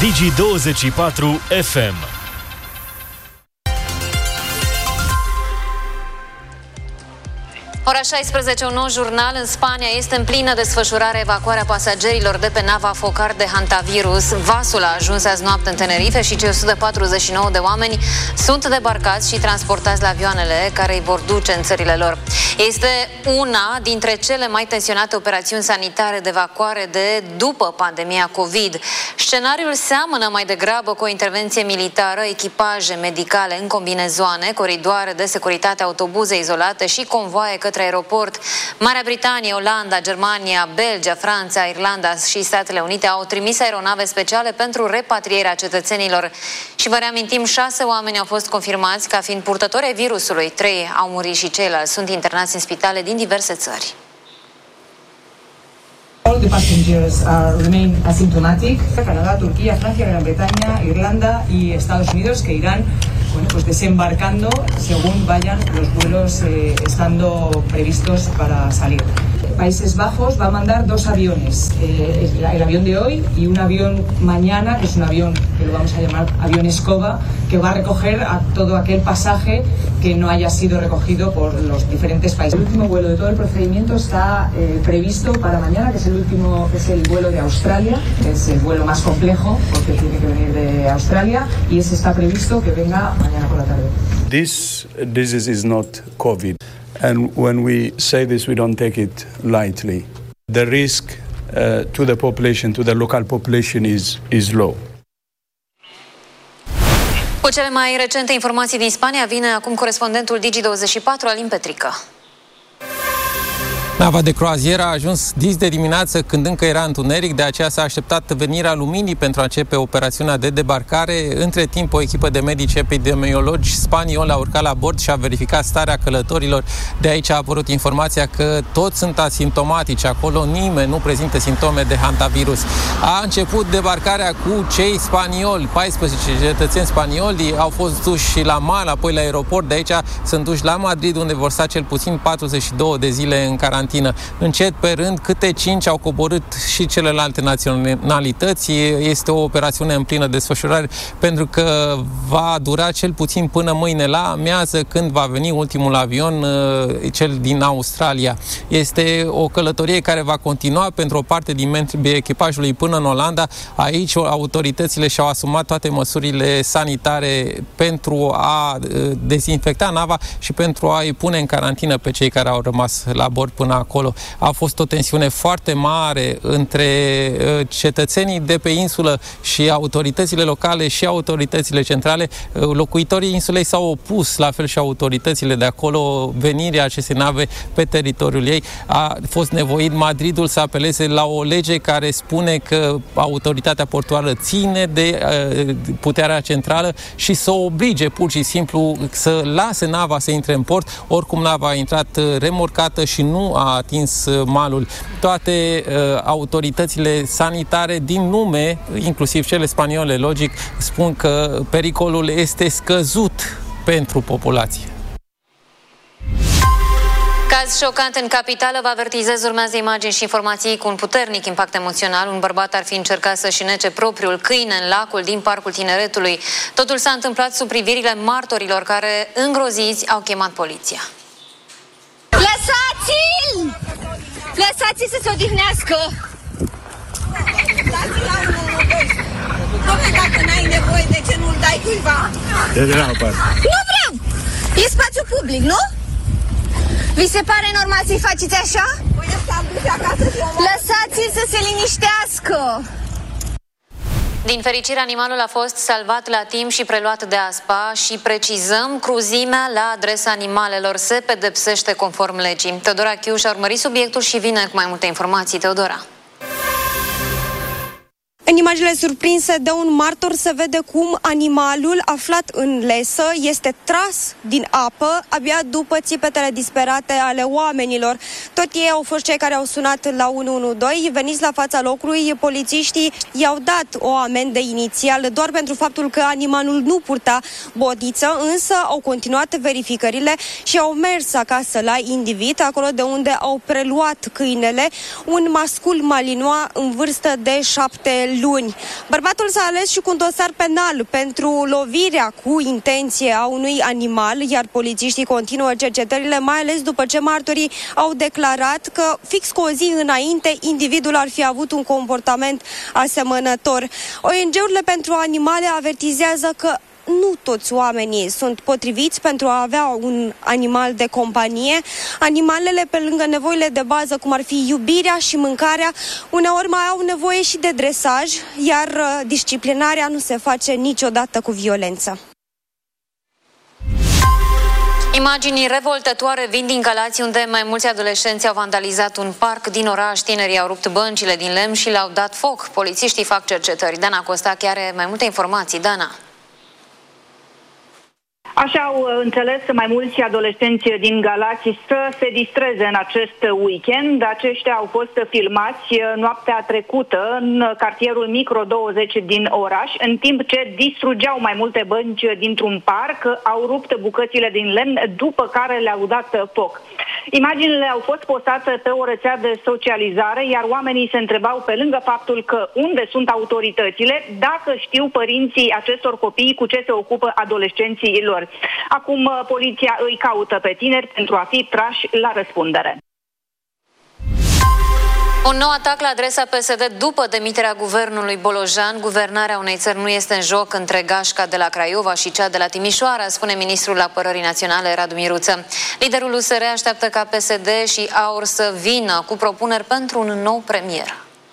Digi24 FM. Ora 16, un nou jurnal. În Spania este în plină desfășurare evacuarea pasagerilor de pe nava Focar de Hantavirus. Vasul a ajuns azi noapte în Tenerife și cei 149 de oameni sunt debarcați și transportați la avioanele care îi vor duce în țările lor. Este una dintre cele mai tensionate operațiuni sanitare de evacuare de după pandemia COVID. Scenariul seamănă mai degrabă cu o intervenție militară, echipaje medicale în combinezoane, coridoare de securitate, autobuze izolate și convoaie către aeroport. Marea Britanie, Olanda, Germania, Belgia, Franța, Irlanda și Statele Unite au trimis aeronave speciale pentru repatrierea cetățenilor. Și vă reamintim, 6 oameni au fost confirmați ca fiind purtători ai virusului. 3 au murit și ceilalți sunt internați în spitale din diverse țări. All the passengers remain asymptomatic. Canadá, Turquía, Francia, Gran Bretaña, Irlanda y Estados Unidos que irán pues desembarcando según vayan los vuelos estando previstos para salir. Países Bajos va a mandar 2 aviones, el avión de hoy y un avión mañana, que es un avión que lo vamos a llamar avión escoba, que va a recoger a todo aquel pasaje que no haya sido recogido por los diferentes países. El último vuelo de todo el procedimiento está previsto para mañana, que es el último, que es el vuelo de Australia, que es el vuelo más complejo porque tiene que venir de Australia, y ese está previsto que venga mañana por la tarde. This disease is not COVID. And when we say this, we don't take it lightly. The risk to the population, to the local population is low. Cu cele mai recente informații din Spania vine acum corespondentul Digi24, Alin Petrică. Nava de croazieră a ajuns dis de dimineață când încă era întuneric, de aceea s-a așteptat venirea luminii pentru a începe operațiunea de debarcare. Între timp, o echipă de medici epidemiologi spanioli a urcat la bord și a verificat starea călătorilor. De aici a apărut informația că toți sunt asimptomatici. Acolo nimeni nu prezintă simptome de hantavirus. A început debarcarea cu cei spanioli. 14 cetățeni spanioli au fost duși la mal, apoi la aeroport. De aici sunt duși la Madrid, unde vor sta cel puțin 42 de zile în carantină. Încet pe rând, câte 5 au coborât și celelalte naționalități. Este o operațiune în plină desfășurare pentru că va dura cel puțin până mâine la amiază, când va veni ultimul avion, cel din Australia. Este o călătorie care va continua pentru o parte din membrii echipajului până în Olanda. Aici autoritățile și-au asumat toate măsurile sanitare pentru a dezinfecta nava și pentru a-i pune în carantină pe cei care au rămas la bord până acolo. A fost o tensiune foarte mare între cetățenii de pe insulă și autoritățile locale și autoritățile centrale. Locuitorii insulei s-au opus, la fel și autoritățile de acolo, venirea acestei nave pe teritoriul ei. A fost nevoit Madridul să apeleze la o lege care spune că autoritatea portuară ține de puterea centrală și să oblige pur și simplu să lase nava să intre în port. Oricum, nava a intrat remorcată și nu a atins malul. Toate autoritățile sanitare din lume, inclusiv cele spaniole, logic, spun că pericolul este scăzut pentru populație. Caz șocant în capitală, vă avertizez, urmează imagini și informații cu un puternic impact emoțional. Un bărbat ar fi încercat să-și nece propriul câine în lacul din Parcul Tineretului. Totul s-a întâmplat sub privirile martorilor care, îngroziți, au chemat poliția. Lăsați-l! Lăsați-l să se odihnească! Dom'le, dacă n-ai nevoie, de ce nu-l dai cuiva? Nu vreau! E spațiu public, nu? Vi se pare normal să-i faceți așa? Lăsați-l să se liniștească! Din fericire, animalul a fost salvat la timp și preluat de ASPA și precizăm, cruzimea la adresa animalelor se pedepsește conform legii. Teodora Chiuș a urmărit subiectul și vine cu mai multe informații. Teodora. În imagine surprinse de un martor se vede cum animalul aflat în lesă este tras din apă abia după țipetele disperate ale oamenilor. Tot ei au fost cei care au sunat la 112. Veniți la fața locului, polițiștii i-au dat o amendă inițial doar pentru faptul că animalul nu purta bodiță, însă au continuat verificările și au mers acasă la individ, acolo de unde au preluat câinele, un mascul malinois în vârstă de 7 luni. Bărbatul s-a ales și cu un dosar penal pentru lovirea cu intenție a unui animal, iar polițiștii continuă cercetările, mai ales după ce martorii au declarat că fix cu o zi înainte individul ar fi avut un comportament asemănător. ONG-urile pentru animale avertizează că nu toți oamenii sunt potriviți pentru a avea un animal de companie. Animalele, pe lângă nevoile de bază, cum ar fi iubirea și mâncarea, uneori mai au nevoie și de dresaj, iar disciplinarea nu se face niciodată cu violență. Imagini revoltătoare vin din Galați, unde mai mulți adolescenți au vandalizat un parc din oraș. Tinerii au rupt băncile din lemn și le-au dat foc. Polițiștii fac cercetări. Dana Costache are mai multe informații. Dana. Așa au înțeles mai mulți adolescenți din Galați să se distreze în acest weekend. Aceștia au fost filmați noaptea trecută în cartierul Micro 20 din oraș, în timp ce distrugeau mai multe bănci dintr-un parc, au rupt bucățile din lemn, după care le-au dat foc. Imaginile au fost postate pe o rețea de socializare, iar oamenii se întrebau, pe lângă faptul că unde sunt autoritățile, dacă știu părinții acestor copii cu ce se ocupă adolescenții lor. Acum poliția îi caută pe tineri pentru a fi trași la răspundere. Un nou atac la adresa PSD după demiterea guvernului Bolojan. Guvernarea unei țări nu este în joc între gașca de la Craiova și cea de la Timișoara, spune ministrul Apărării Naționale Radu Miruță. Liderul USR așteaptă ca PSD și AUR să vină cu propuneri pentru un nou premier.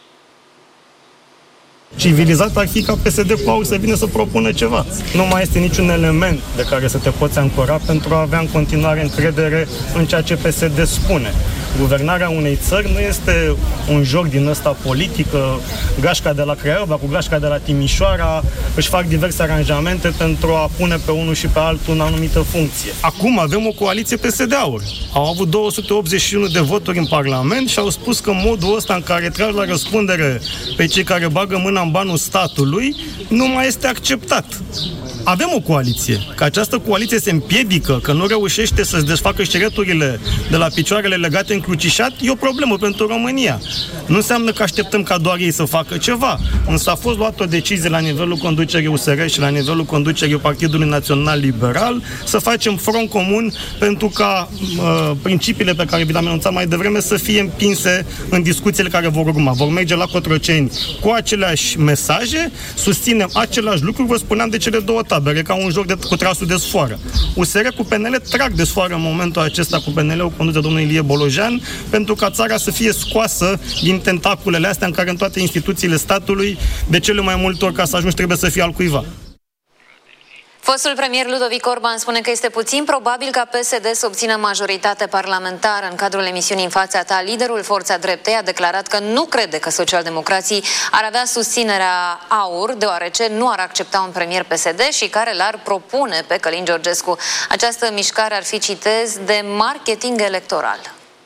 Civilizat ar fi ca PSD cu AUR să vină să propună ceva. Nu mai este niciun element de care să te poți ancora pentru a avea în continuare încredere în ceea ce PSD spune. Guvernarea unei țări nu este un joc din ăsta politică, gașca de la Craiova cu gașca de la Timișoara își fac diverse aranjamente pentru a pune pe unul și pe altul în anumită funcție. Acum avem o coaliție PSD-AUR. Au avut 281 de voturi în Parlament și au spus că modul ăsta în care trag la răspundere pe cei care bagă mâna în banul statului nu mai este acceptat. Avem o coaliție. Că această coaliție se împiedică, că nu reușește să-ți desfacă șereturile de la picioarele legate încrucișat, e o problemă pentru România. Nu înseamnă că așteptăm ca doar ei să facă ceva. Însă a fost luată o decizie la nivelul conducerii USR și la nivelul conducerii Partidului Național Liberal să facem front comun pentru ca principiile pe care vi le-am anunțat mai devreme să fie împinse în discuțiile care vor urma. Vor merge la Cotroceni cu aceleași mesaje, susținem același lucru, vă spuneam de cele două tabere, ca un joc cu trasul de sfoară. USR cu PNL trag de sfoară în momentul acesta cu PNL-ul condus de domnul Ilie Bolojan, pentru ca țara să fie scoasă din tentaculele astea în care în toate instituțiile statului, de cele mai multe ori, ca să ajungi, trebuie să fie al cuiva. Fostul premier Ludovic Orban spune că este puțin probabil ca PSD să obțină majoritate parlamentară. În cadrul emisiunii În fața ta, liderul Forța Dreptei a declarat că nu crede că socialdemocrații ar avea susținerea AUR, deoarece nu ar accepta un premier PSD și care l-ar propune pe Călin Georgescu. Această mișcare ar fi, citez, de marketing electoral.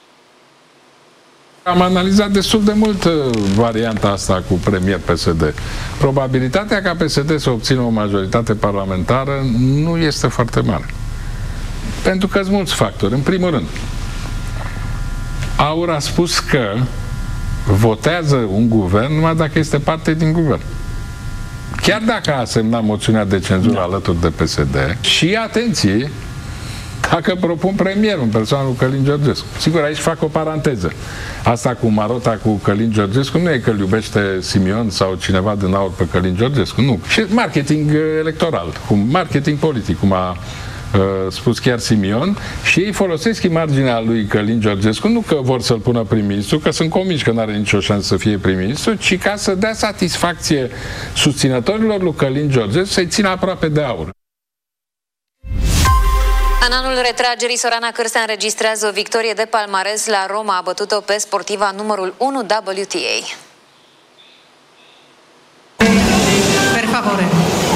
Am analizat destul de mult varianta asta cu premier PSD. Probabilitatea ca PSD să obțină o majoritate parlamentară nu este foarte mare. Pentru că sunt mulți factori. În primul rând, AUR a spus că votează un guvern numai dacă este parte din guvern. Chiar dacă a semnat moțiunea de cenzură alături de PSD și, atenție, dacă propun premierul în persoana lui Călin Georgescu. Sigur, aici fac o paranteză. Asta cu marota cu Călin Georgescu nu e că îl iubește Simion sau cineva din AUR pe Călin Georgescu, nu. Și marketing electoral, marketing politic, cum a spus chiar Simion, și ei folosesc imaginea lui Călin Georgescu, nu că vor să-l pună prim-ministru, că sunt convinși că nu are nicio șansă să fie prim-ministru, ci ca să dea satisfacție susținătorilor lui Călin Georgescu să-i țină aproape de AUR. În anul retragerii, Sorana Cârstea înregistrează o victorie de palmares la Roma, a bătut-o pe sportiva numărul 1 WTA. Per favore.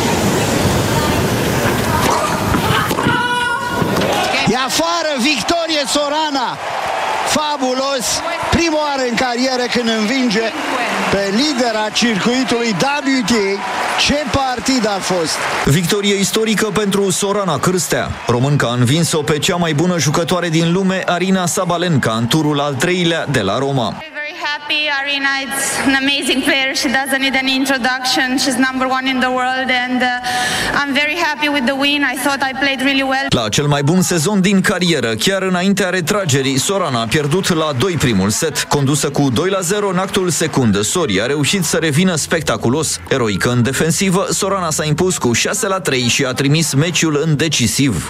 E afară, victorie Sorana! Fabulos! Prima oară în carieră când învinge pe lidera circuitului WTA. Ce partid a fost! Victorie istorică pentru Sorana Cârstea. Românca a învins-o pe cea mai bună jucătoare din lume, Arina Sabalenka, în turul al treilea de la Roma. happy. Arina is an amazing player. She doesn't need any introduction. She's number one in the world and I'm very happy with the win. I thought I played really well. La cel mai bun sezon din carieră, chiar înaintea retragerii, Sorana a pierdut la 2 primul set. Condusă cu 2-0 în actul secund, Sori a reușit să revină spectaculos. Eroică în defensivă, Sorana s-a impus cu 6-3 și a trimis meciul în decisiv.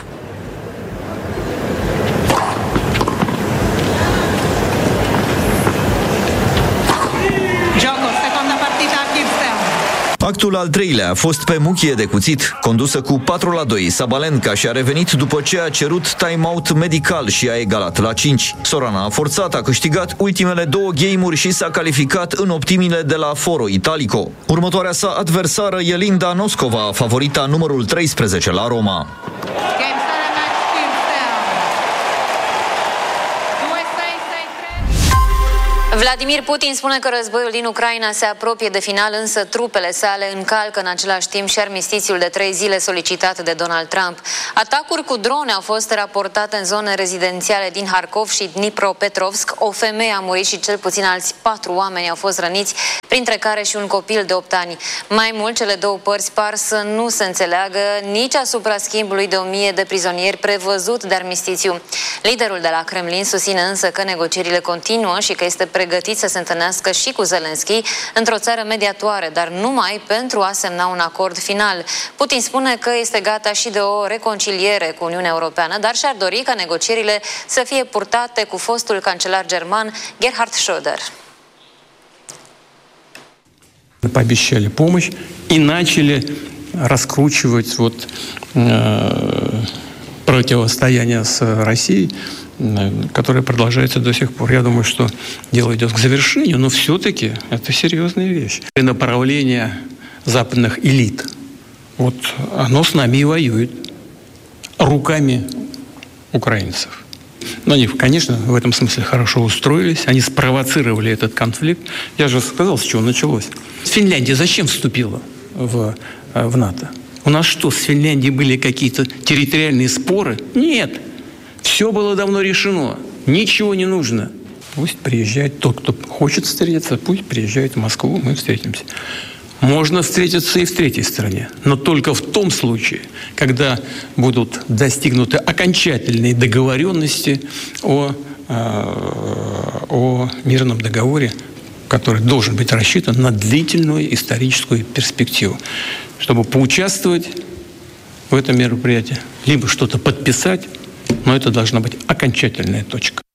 Actul al treilea a fost pe muchie de cuțit. Condusă cu 4-2, Sabalenka și-a revenit după ce a cerut time-out medical și a egalat la 5. Sorana a forțat, a câștigat ultimele 2 game-uri și s-a calificat în optimile de la Foro Italico. Următoarea sa adversară e Linda Noskova, favorita numărul 13 la Roma. Vladimir Putin spune că războiul din Ucraina se apropie de final, însă trupele sale încalcă în același timp și armistițiul de 3 zile solicitat de Donald Trump. Atacuri cu drone au fost raportate în zone rezidențiale din Harkov și Dnipropetrovsk. O femeie a murit și cel puțin alți 4 oameni au fost răniți, printre care și un copil de 8 ani. Mai mult, cele două părți par să nu se înțeleagă nici asupra schimbului de 1000 de prizonieri prevăzut de armistițiu. Liderul de la Kremlin susține însă că negocierile continuă și că este pregătit să se întâlnească și cu Zelensky într-o țară mediatoare, dar numai pentru a semna un acord final. Putin spune că este gata și de o reconciliere cu Uniunea Europeană, dar și-ar dori ca negocierile să fie purtate cu fostul cancelar german Gerhard Schröder. Пообещали помощь и начали раскручивать противостояние с Россией, которая продолжается до сих пор. Я думаю, что дело идет к завершению, но все-таки это серьезная вещь. Направление западных элит, оно с нами и воюет руками украинцев. Но они, конечно, в этом смысле хорошо устроились, они спровоцировали этот конфликт. Я же сказал, с чего началось. Финляндия зачем вступила в НАТО? У нас что, с Финляндией были какие-то территориальные споры? Нет. Все было давно решено. Ничего не нужно. Пусть приезжает тот, кто хочет встретиться, пусть приезжает в Москву, мы встретимся. Можно встретиться и в третьей стране, но только в том случае, когда будут достигнуты окончательные договоренности о мирном договоре, который должен быть рассчитан на длительную историческую перспективу, чтобы поучаствовать в этом мероприятии, либо что-то подписать, но это должна быть окончательная точка.